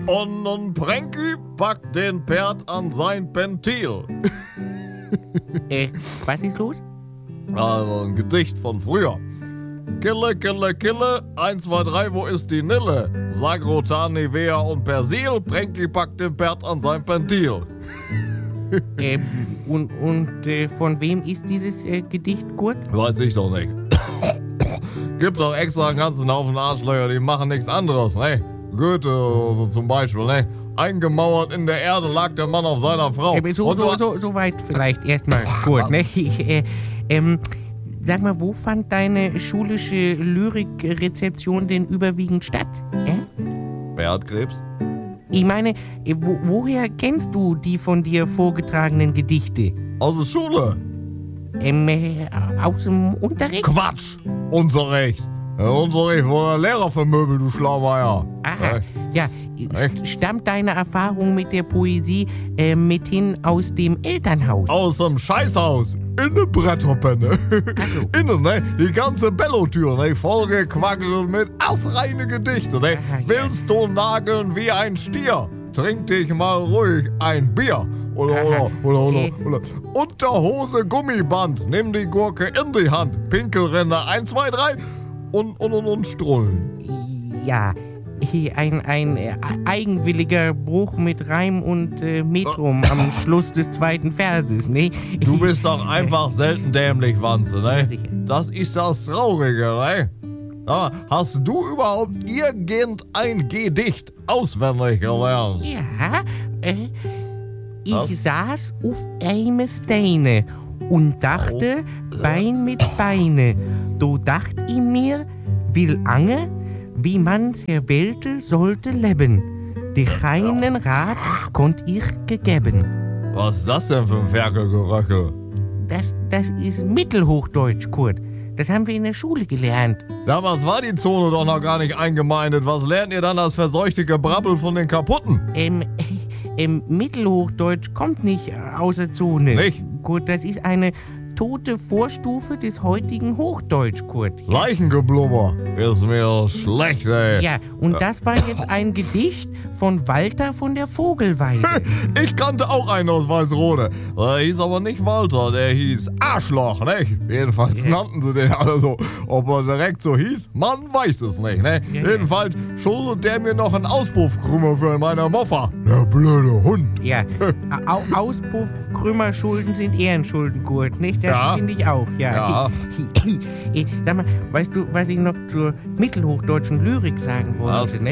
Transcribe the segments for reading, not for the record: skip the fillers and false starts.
Und Pranky packt den Pferd an sein Ventil. Was ist los? Also ein Gedicht von früher. Kille, kille, kille, 1, 2, 3, wo ist die Nille? Sagrotan, Nivea und Persil, Pranky packt den Pferd an sein Ventil. Von wem ist dieses Gedicht, Kurt? Weiß ich doch nicht. Gibt doch extra einen ganzen Haufen Arschlöcher, die machen nichts anderes, ne? Goethe so zum Beispiel, ne? Eingemauert in der Erde lag der Mann auf seiner Frau. So weit vielleicht erstmal, Kurt, ne? Sag mal, wo fand deine schulische Lyrikrezeption denn überwiegend statt? Wer hat Krebs? Ich meine, woher kennst du die von dir vorgetragenen Gedichte? Aus der Schule. Aus dem Unterricht? Quatsch! Unterricht! Unterricht wurde der Lehrer vermöbelt, du Schlaumeier. Aha, ja. Echt? Stammt deine Erfahrung mit der Poesie mithin aus dem Elternhaus? Aus dem Scheißhaus. In der Bretterpenne. Also. Innen, ne? Die ganze Bellotür, ne? Vollgequackelt mit assreine Gedichte, ne? Aha, ja. Willst du nageln wie ein Stier? Trink dich mal ruhig ein Bier. Oder. Unterhose, Gummiband. Nimm die Gurke in die Hand. Pinkelränder 1, 2, 3 und Strullen. Ja, ein eigenwilliger Bruch mit Reim und Metrum am Schluss des zweiten Verses, ne? Du bist doch einfach selten dämlich, Wanze, ne? Ja, sicher. Das ist das Traurige, ne? Aber hast du überhaupt irgendein Gedicht auswendig gelernt? Ja, Was? ich saß auf einem Steine und dachte, Bein mit Beine. Da dacht ich mir, will Ange, wie man der Welt sollte leben. Die keinen Rat konnt ich gegeben. Was ist das denn für ein Ferkelgeröckel? Das ist Mittelhochdeutsch, Kurt. Das haben wir in der Schule gelernt. Damals war die Zone doch noch gar nicht eingemeindet. Was lernt ihr dann das verseuchte Gebrabbel von den Kaputten? Mittelhochdeutsch kommt nicht aus der Zone. Nicht? Kurt, das ist eine tote Vorstufe des heutigen Hochdeutsch, Kurt. Ja. Leichengeblubber. Ist mir schlecht, ey. Ja, und das war jetzt ein Gedicht von Walter von der Vogelweide. Ich kannte auch einen aus Walsrode. Der hieß aber nicht Walter, der hieß Arschloch, ne? Jedenfalls nannten sie den alle so. Ob er direkt so hieß, man weiß es nicht, ne? Ja. Jedenfalls schuldet der mir noch einen Auspuffkrümmer für meine Moffa. Der blöde Hund. Ja, Auspuff, Krümmerschulden sind Ehrenschulden, Kurt, nicht? Das Ja. finde ich auch, ja. Sag mal, weißt du, was ich noch zur mittelhochdeutschen Lyrik sagen wollte, Was? ne?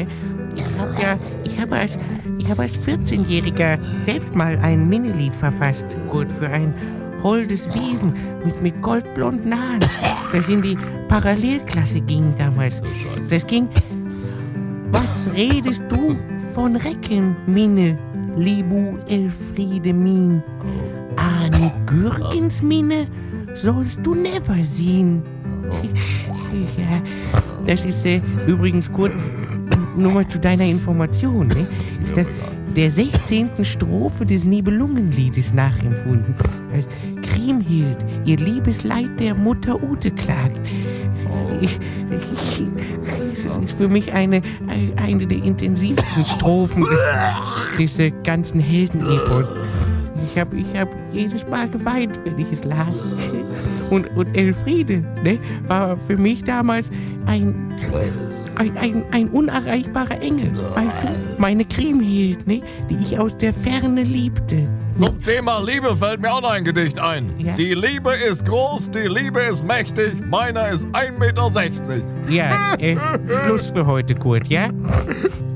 Ich habe als 14-Jähriger selbst mal ein Minnelied verfasst, Kurt, für ein holdes Wesen mit goldblonden Haaren. Das in die Parallelklasse ging damals. Scheiße. Das ging: Was redest du von Recken, Minne, Libu Elfriede Min? Eine Gürkensminne sollst du never sehen. Ja, das ist übrigens kurz, nur mal zu deiner Information, ne? Ist das der 16. Strophe des Nibelungenliedes nachempfunden, als Kriemhild ihr Liebesleid der Mutter Ute klagt. Das ist für mich eine der intensivsten Strophen des ganzen Heldenepos. Ich hab jedes Mal geweint, wenn ich es las. Und Elfriede, ne, war für mich damals ein unerreichbarer Engel. Weißt du, meine Kriemhild, ne, die ich aus der Ferne liebte. Zum Thema Liebe fällt mir auch noch ein Gedicht ein. Ja? Die Liebe ist groß, die Liebe ist mächtig, meiner ist 1,60 Meter. Ja, Schluss für heute, Kurt, ja?